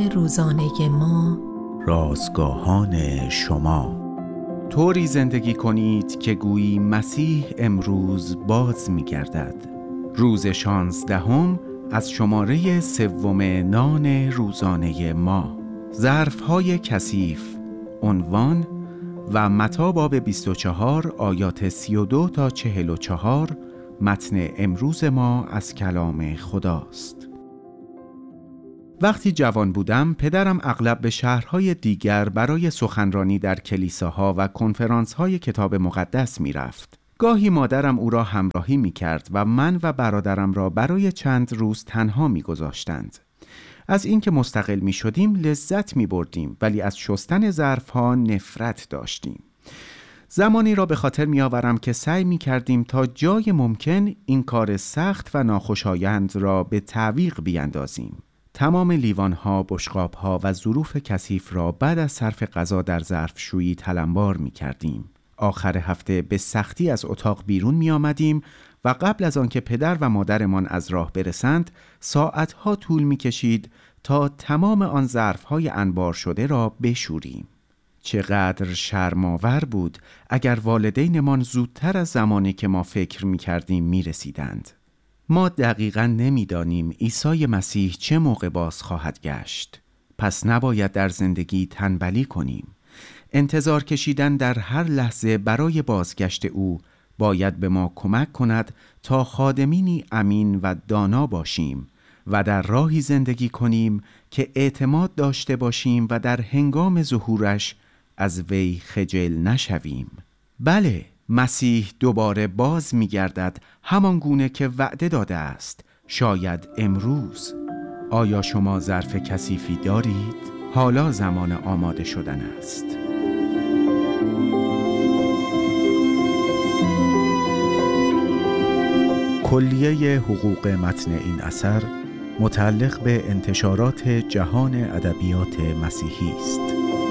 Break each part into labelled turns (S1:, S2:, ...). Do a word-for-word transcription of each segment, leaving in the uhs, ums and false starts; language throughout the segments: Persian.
S1: روزانه ما،
S2: رازگاهان شما.
S3: طوری زندگی کنید که گویی مسیح امروز باز می گردد. روز شانزدهم از شماره سوم نان روزانه ما. ظرف‌های کثیف. عنوان و متی باب بیست و چهار آیات سی و دو تا چهل و چهار. متن امروز ما از کلام خداست. وقتی جوان بودم، پدرم اغلب به شهرهای دیگر برای سخنرانی در کلیساها و کنفرانس‌های کتاب مقدس می رفت. گاهی مادرم او را همراهی می کرد و من و برادرم را برای چند روز تنها می گذاشتند. از اینکه مستقل می شدیم لذت می بردیم، ولی از شستن ظرفها نفرت داشتیم. زمانی را به خاطر می آورم که سعی می کردیم تا جای ممکن این کار سخت و ناخوشایند را به تعویق بیندازیم. تمام لیوان‌ها، بشقاب‌ها و ظروف کثیف را بعد از صرف غذا در ظرفشویی تلمبار می‌کردیم. آخر هفته به سختی از اتاق بیرون می‌آمدیم و قبل از آنکه پدر و مادرمان از راه برسند، ساعت‌ها طول می‌کشید تا تمام آن ظرف‌های انبار شده را بشوریم. چقدر شرم‌آور بود اگر والدینمان زودتر از زمانی که ما فکر می‌کردیم می‌رسیدند. ما دقیقاً نمی‌دانیم عیسی مسیح چه موقع باز خواهد گشت. پس نباید در زندگی تنبلی کنیم. انتظار کشیدن در هر لحظه برای بازگشت او باید به ما کمک کند تا خادمینی امین و دانا باشیم و در راهی زندگی کنیم که اعتماد داشته باشیم و در هنگام ظهورش از وی خجل نشویم. بله، مسیح دوباره باز می گردد، همان گونه که وعده داده است، شاید امروز. آیا شما ظرف کثیفی دارید؟ حالا زمان آماده شدن است.
S2: کلیه حقوق متن این اثر متعلق به انتشارات جهان ادبیات مسیحی است.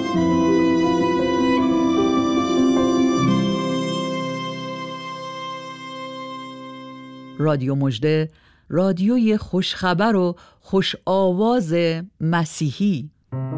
S4: رادیو مژده، رادیوی خوشخبر و خوش آواز مسیحی.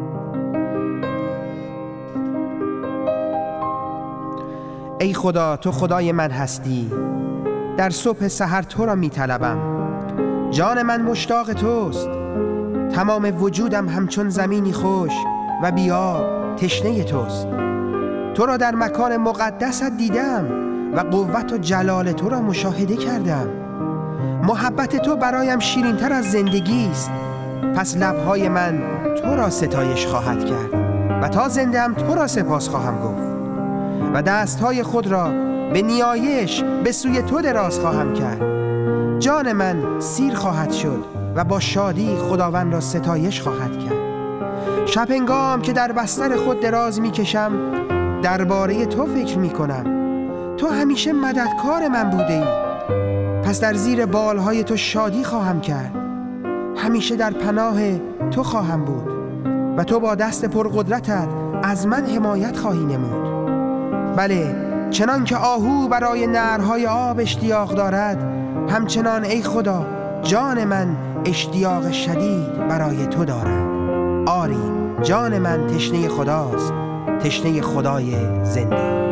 S5: ای خدا، تو خدای من هستی. در صبح سحر تو را می طلبم. جان من مشتاق توست. تمام وجودم همچون زمینی خوش و بیاب تشنه توست. تو را در مکان مقدست دیدم و قوت و جلال تو را مشاهده کردم. محبت تو برایم شیرین‌تر از زندگی است. پس لب‌های من تو را ستایش خواهد کرد و تا زنده‌ام تو را سپاس خواهم گفت و دست‌های خود را به نیایش به سوی تو دراز خواهم کرد. جان من سیر خواهد شد و با شادی خداوند را ستایش خواهد کرد. شب هنگام که در بستر خود دراز می‌کشم، درباره تو فکر می‌کنم. تو همیشه مددکار من بوده ای. پس در زیر بالهای تو شادی خواهم کرد. همیشه در پناه تو خواهم بود و تو با دست پرقدرتت از من حمایت خواهی نمود. بله، چنان که آهو برای نهرهای آب اشتیاق دارد، همچنان ای خدا جان من اشتیاق شدید برای تو دارد. آری، جان من تشنه خداست، تشنه خدای زنده.